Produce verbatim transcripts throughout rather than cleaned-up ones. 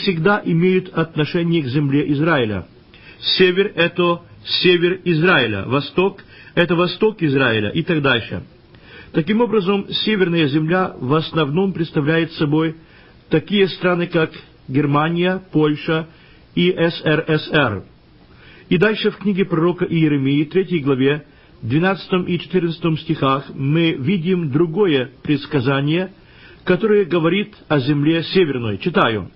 всегда имеют отношение к земле Израиля. Север – это север Израиля, восток – это восток Израиля и так дальше. Таким образом, северная земля в основном представляет собой такие страны, как Германия, Польша и эс эр эс эр. И дальше в книге пророка Иеремии, третьей главе, двенадцатом и четырнадцатом стихах, мы видим другое предсказание, которое говорит о земле северной. Читаю.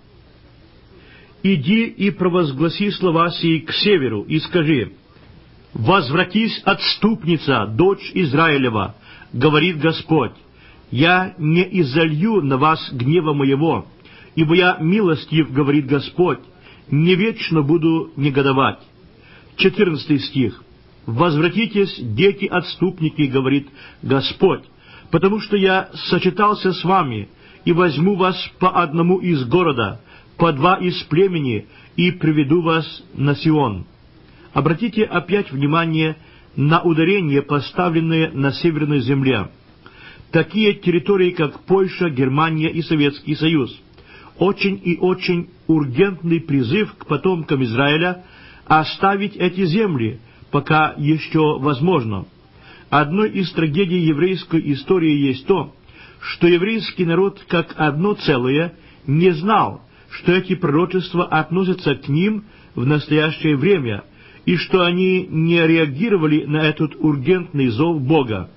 «Иди и провозгласи слова сии к северу, и скажи: возвратись, отступница, дочь Израилева, говорит Господь, я не изолью на вас гнева моего, ибо я милостив, говорит Господь, не вечно буду негодовать». четырнадцатый стих. «Возвратитесь, дети-отступники, говорит Господь, потому что я сочетался с вами, и возьму вас по одному из города, по два из племени, и приведу вас на Сион». Обратите опять внимание на ударение, поставленное на Северной земле. Такие территории, как Польша, Германия и Советский Союз. Очень и очень ургентный призыв к потомкам Израиля оставить эти земли, пока еще возможно. Одной из трагедий еврейской истории есть то, что еврейский народ, как одно целое, не знал, что эти пророчества относятся к ним в настоящее время, и что они не реагировали на этот ургентный зов Бога.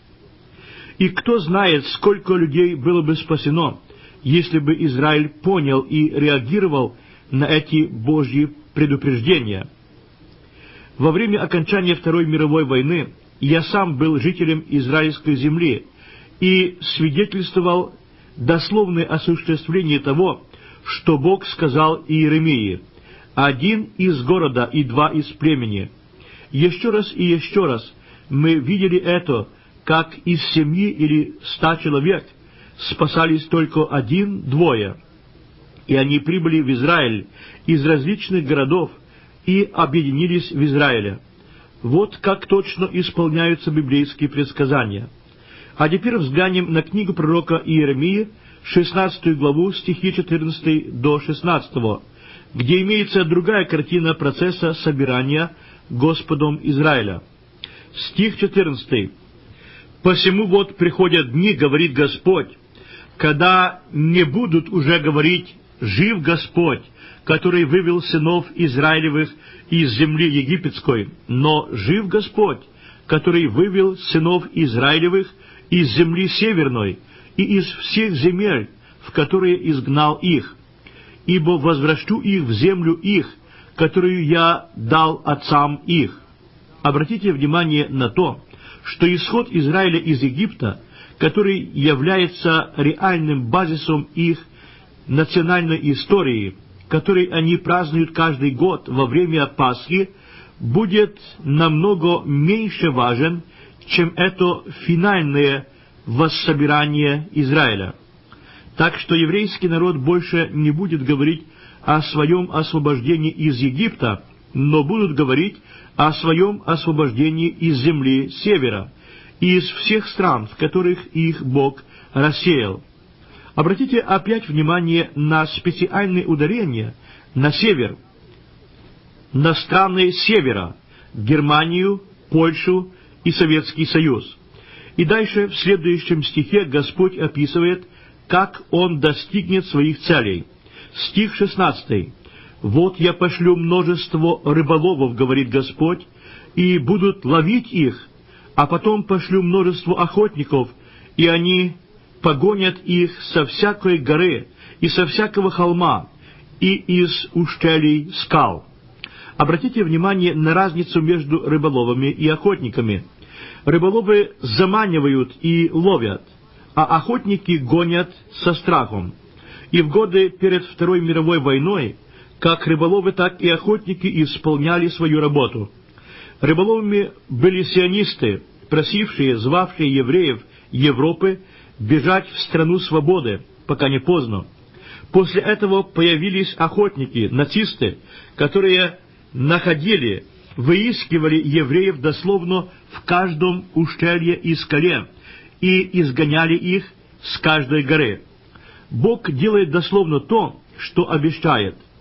И кто знает, сколько людей было бы спасено, если бы Израиль понял и реагировал на эти Божьи предупреждения. Во время окончания Второй мировой войны я сам был жителем израильской земли и свидетельствовал дословное осуществление того, что Бог сказал Иеремии: «Один из города и два из племени». Еще раз и еще раз мы видели это, как из семьи или ста человек спасались только один-двое, и они прибыли в Израиль из различных городов и объединились в Израиле. Вот как точно исполняются библейские предсказания. А теперь взглянем на книгу пророка Иеремии, шестнадцатую главу, стихи четырнадцатый до шестнадцатого, где имеется другая картина процесса собирания Господом Израиля. Стих четырнадцатый. «Посему вот приходят дни, говорит Господь, когда не будут уже говорить: жив Господь, который вывел сынов Израилевых из земли египетской, но жив Господь, который вывел сынов Израилевых из земли северной и из всех земель, в которые изгнал их, ибо возвращу их в землю их, которую я дал отцам их». Обратите внимание на то, что исход Израиля из Египта, который является реальным базисом их национальной истории, который они празднуют каждый год во время Пасхи, будет намного меньше важен, чем это финальное воссобирание Израиля. Так что еврейский народ больше не будет говорить о своем освобождении из Египта, но будут говорить о своем освобождении из земли севера, и из всех стран, в которых их Бог рассеял. Обратите опять внимание на специальные ударения на север, на страны севера, Германию, Польшу и Советский Союз. И дальше в следующем стихе Господь описывает, как Он достигнет своих целей. Стих шестнадцатый. «Вот я пошлю множество рыболовов, говорит Господь, и будут ловить их, а потом пошлю множество охотников, и они погонят их со всякой горы и со всякого холма, и из ущелий скал». Обратите внимание на разницу между рыболовами и охотниками. Рыболовы заманивают и ловят, а охотники гонят со страхом. И в годы перед Второй мировой войной как рыболовы, так и охотники исполняли свою работу. Рыболовами были сионисты, просившие, звавшие евреев Европы бежать в страну свободы, пока не поздно. После этого появились охотники, нацисты, которые находили, выискивали евреев дословно в каждом ущелье и скале и изгоняли их с каждой горы. Бог делает дословно то, что обещает.